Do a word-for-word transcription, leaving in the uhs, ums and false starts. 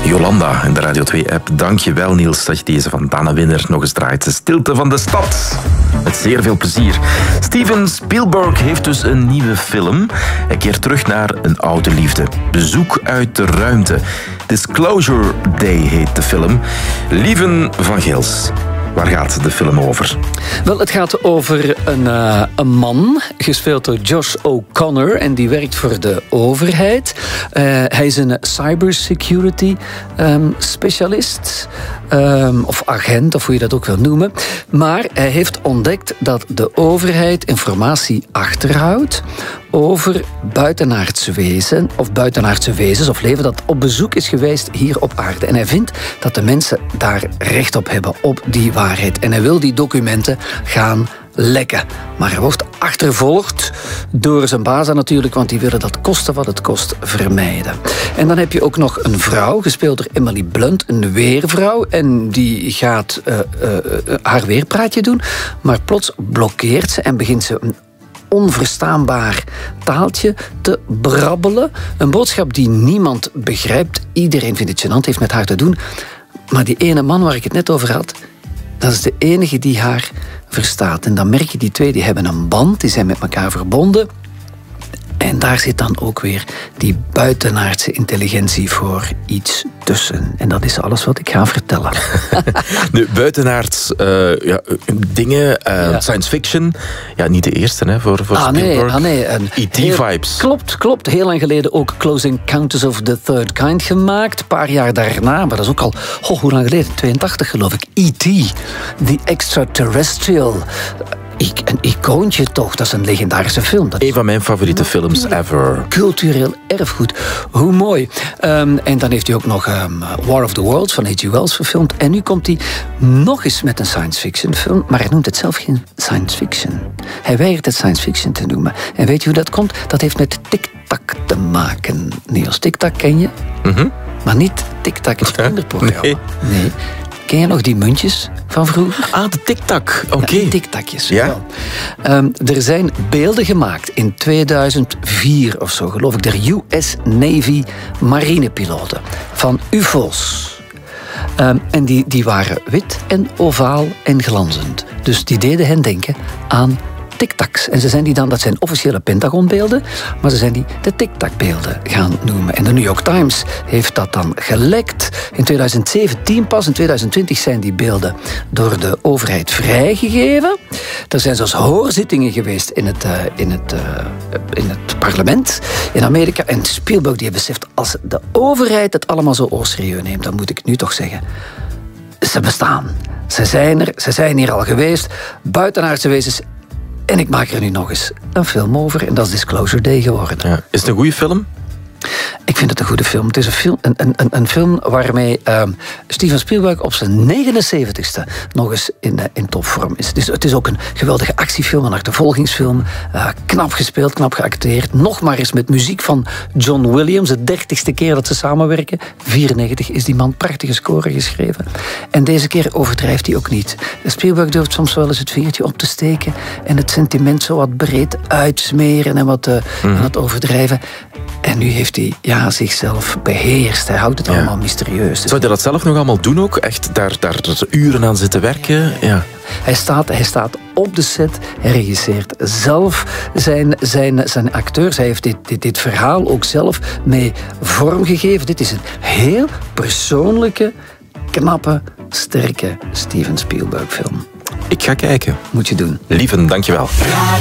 Jolanda in de Radio twee-app. Dank je wel, Niels, dat je deze van Dana Winner nog eens draait. De stilte van de stad. Met zeer veel plezier. Steven Spielberg heeft dus een nieuwe film. Hij keert terug naar een oude liefde. Bezoek uit de ruimte. Disclosure Day heet de film. Lieven van Gils. Waar gaat de film over? Wel, het gaat over een, uh, een man, gespeeld door Josh O'Connor, en die werkt voor de overheid. Uh, hij is een cybersecurity um, specialist, um, of agent, of hoe je dat ook wil noemen. Maar hij heeft ontdekt dat de overheid informatie achterhoudt over buitenaardse wezen, of buitenaardse wezens of leven dat op bezoek is geweest hier op aarde. En hij vindt dat de mensen daar recht op hebben, op die waarheid. En hij wil die documenten gaan lekken. Maar hij wordt achtervolgd door zijn bazen natuurlijk, want die willen dat koste wat het kost vermijden. En dan heb je ook nog een vrouw, gespeeld door Emily Blunt, een weervrouw. En die gaat uh, uh, uh, haar weerpraatje doen, maar plots blokkeert ze en begint ze een onverstaanbaar taaltje te brabbelen. Een boodschap die niemand begrijpt. Iedereen vindt het gênant, heeft met haar te doen. Maar die ene man waar ik het net over had, dat is de enige die haar verstaat. En dan merk je, die twee die hebben een band, die zijn met elkaar verbonden. En daar zit dan ook weer die buitenaardse intelligentie voor iets tussen. En dat is alles wat ik ga vertellen. Nu, buitenaards uh, ja, dingen, uh, ja. Science fiction. Ja, niet de eerste hè, voor, voor ah, Spielberg. Nee, ah, nee. E T-vibes. Klopt, klopt. Heel lang geleden ook Close Encounters of the Third Kind gemaakt. Een paar jaar daarna, maar dat is ook al, oh, hoe lang geleden? tweeëntachtig geloof ik. E T, The Extraterrestrial. Een icoontje toch, dat is een legendarische film. Dat een van mijn favoriete films ever. Cultureel erfgoed. Hoe mooi. Um, en dan heeft hij ook nog um, War of the Worlds van H G Wells verfilmd. En nu komt hij nog eens met een science fiction film. Maar hij noemt het zelf geen science fiction. Hij weigert het science fiction te noemen. En weet je hoe dat komt? Dat heeft met Tic-Tac te maken. Niels, Tic-Tac ken je? Mm-hmm. Maar niet Tic-Tac, het kinderprogramma. Nee. nee. Ken je nog die muntjes van vroeger? Ah, de Tic-Tac. Oké. Okay. Ja, Tic-Tacjes. Ja? Um, er zijn beelden gemaakt in tweeduizend vier of zo, geloof ik, door U S Navy marinepiloten van U F O's. Um, en die, die waren wit en ovaal en glanzend. Dus die deden hen denken aan Tic-Tacs. En ze zijn die dan, dat zijn officiële Pentagonbeelden, maar ze zijn die de Tic-Tac-beelden gaan noemen. En de New York Times heeft dat dan gelekt. In tweeduizend zeventien pas, in tweeduizend twintig zijn die beelden door de overheid vrijgegeven. Er zijn zelfs hoorzittingen geweest in het, uh, in het, uh, in het parlement in Amerika. En Spielberg die heeft beseft, als de overheid het allemaal zo serieus neemt, dan moet ik nu toch zeggen, ze bestaan. Ze zijn er, ze zijn hier al geweest. Buitenaardse wezens. En ik maak er nu nog eens een film over. En dat is Disclosure Day geworden. Ja. Is het een goede film? Ik vind het een goede film. Het is een film, een, een, een film waarmee um, Steven Spielberg op zijn negenenzeventigste nog eens in, uh, in topvorm is. Het, is. het is ook een geweldige actiefilm, een achtervolgingsfilm. Uh, knap gespeeld, knap geacteerd. Nog maar eens met muziek van John Williams. De dertigste keer dat ze samenwerken. vierennegentig is die man prachtige score geschreven. En deze keer overdrijft hij ook niet. Spielberg durft soms wel eens het vingertje op te steken en het sentiment zo wat breed uitsmeren en wat, uh, mm. en wat overdrijven. En nu heeft hij ja, zichzelf beheerst. Hij houdt het ja. allemaal mysterieus. Zou je dat zelf nog allemaal doen ook? Echt daar, daar uren aan zitten werken? Ja. Hij staat, hij staat op de set. Hij regisseert zelf zijn, zijn, zijn acteurs. Hij heeft dit, dit, dit verhaal ook zelf mee vormgegeven. Dit is een heel persoonlijke, knappe, sterke Steven Spielberg film. Ik ga kijken. Moet je doen. Lieven, dankjewel.